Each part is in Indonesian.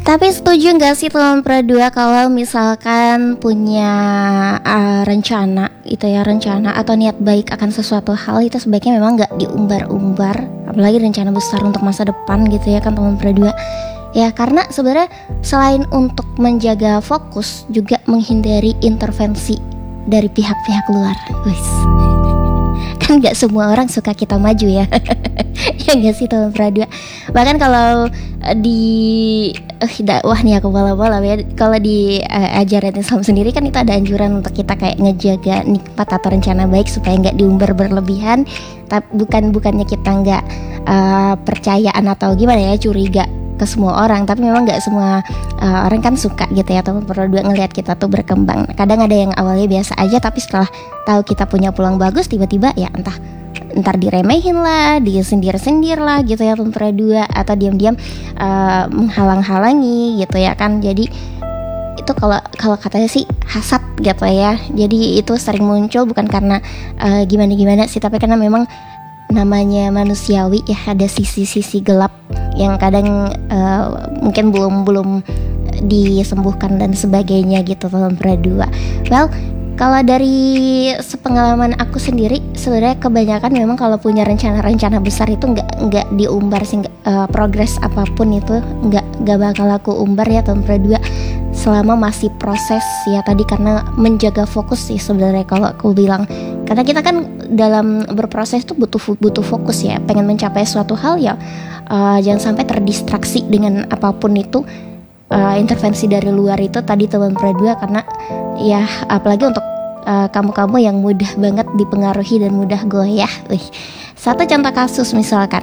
Tapi setuju nggak sih teman berdua kalau misalkan punya rencana gitu ya, rencana atau niat baik akan sesuatu hal itu sebaiknya memang nggak diumbar-umbar, apalagi rencana besar untuk masa depan gitu ya kan teman berdua. Ya karena sebenarnya selain untuk menjaga fokus juga menghindari intervensi dari pihak-pihak luar. Wis. Kan gak semua orang suka kita maju ya. Ya gak sih teman berdua. Bahkan kalau di dakwah nih aku bola-bola ya, kalau di ajaran Islam sendiri kan itu ada anjuran untuk kita kayak ngejaga nikmat atau rencana baik supaya nggak diumbar berlebihan. Tapi bukannya kita nggak percayaan atau gimana ya, curiga ke semua orang, tapi memang nggak semua orang kan suka gitu ya teman berdua ngelihat kita tuh berkembang. Kadang ada yang awalnya biasa aja, tapi setelah tahu kita punya peluang bagus, tiba-tiba ya entar diremehin lah, disindir-sindir lah gitu ya teman berdua, atau diam-diam menghalang-halangi gitu ya kan. Jadi itu kalau katanya sih hasad gitu ya. Jadi itu sering muncul bukan karena gimana-gimana sih, tapi karena memang namanya manusiawi ya, ada sisi-sisi gelap yang kadang mungkin belum disembuhkan dan sebagainya gitu teman berdua. Well, kalau dari sepengalaman aku sendiri sebenarnya kebanyakan memang kalau punya rencana-rencana besar itu nggak diumbar sih, progres apapun itu nggak bakal aku umbar ya teman berdua selama masih proses ya tadi, karena menjaga fokus sih sebenarnya kalau aku bilang. Karena kita kan dalam berproses tuh butuh fokus ya, pengen mencapai suatu hal ya, jangan sampai terdistraksi dengan apapun itu, intervensi dari luar itu tadi teman berdua. Karena ya apalagi untuk kamu-kamu yang mudah banget dipengaruhi dan mudah goyah. Satu contoh kasus misalkan,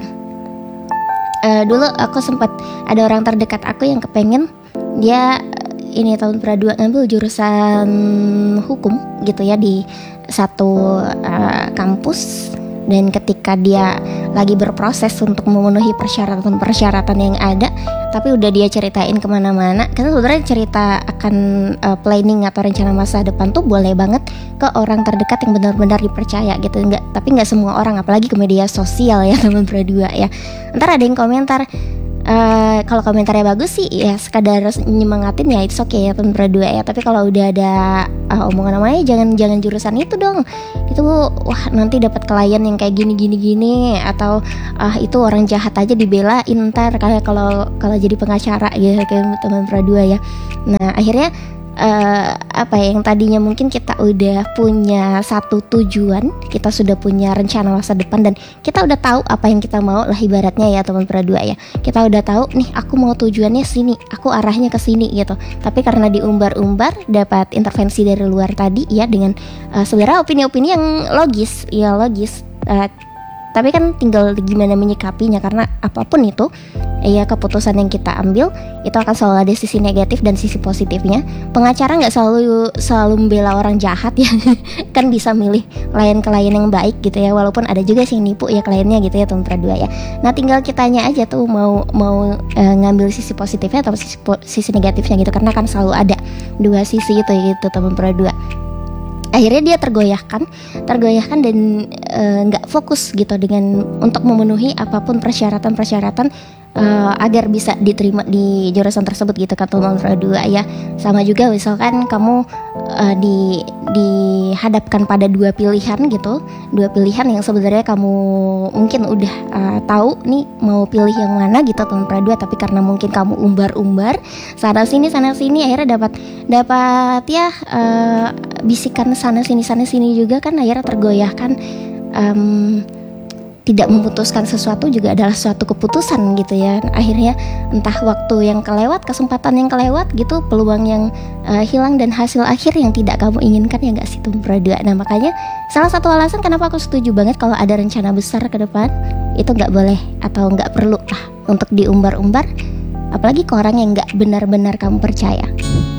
dulu aku sempat ada orang terdekat aku yang kepengen dia ini tahun berdua ngambil jurusan hukum gitu ya di satu kampus. Dan ketika dia lagi berproses untuk memenuhi persyaratan yang ada, tapi udah dia ceritain kemana-mana. Karena sebenarnya cerita akan planning atau rencana masa depan tuh boleh banget ke orang terdekat yang benar-benar dipercaya gitu. Tapi nggak semua orang, apalagi ke media sosial ya teman berdua ya. Ntar ada yang komentar, kalau komentarnya bagus sih ya sekadar nyemangatin ya, it's okay ya teman berdua ya. Tapi kalau udah ada omongan namanya jangan jurusan itu dong, itu wah nanti dapat klien yang kayak gini atau itu orang jahat aja dibelain ntar kayak kalau jadi pengacara gitu kayak teman berdua ya. Nah akhirnya apa ya, yang tadinya mungkin kita udah punya satu tujuan, kita sudah punya rencana masa depan dan kita udah tahu apa yang kita mau lah ibaratnya ya teman berdua ya. Kita udah tahu nih aku mau tujuannya sini, aku arahnya ke sini gitu. Tapi karena diumbar-umbar dapat intervensi dari luar tadi ya, dengan sebenarnya opini-opini yang logis ya, tapi kan tinggal gimana menyikapinya. Karena apapun itu ya keputusan yang kita ambil itu akan selalu ada sisi negatif dan sisi positifnya. Pengacara nggak selalu membela orang jahat ya kan bisa milih klien-klien yang baik gitu ya, walaupun ada juga sih yang nipu ya kliennya gitu ya teman berdua ya. Nah tinggal kitanya aja tuh mau ngambil sisi positifnya atau sisi negatifnya gitu, karena kan selalu ada dua sisi itu gitu teman berdua. Akhirnya dia tergoyahkan dan nggak fokus gitu dengan untuk memenuhi apapun persyaratan agar bisa diterima di jurusan tersebut gitu kan teman berdua ya. Sama juga misalkan kamu dihadapkan pada dua pilihan yang sebenarnya kamu mungkin udah tahu nih mau pilih yang mana gitu teman berdua, tapi karena mungkin kamu umbar-umbar sana sini akhirnya dapat ya bisikan sana sini juga kan, akhirnya tergoyahkan. Tidak memutuskan sesuatu juga adalah suatu keputusan gitu ya. Akhirnya entah waktu yang kelewat, kesempatan yang kelewat gitu, peluang yang hilang dan hasil akhir yang tidak kamu inginkan ya nggak sih tuh berdua. Nah makanya salah satu alasan kenapa aku setuju banget kalau ada rencana besar ke depan itu nggak boleh atau nggak perlu lah untuk diumbar-umbar, apalagi ke orang yang nggak benar-benar kamu percaya.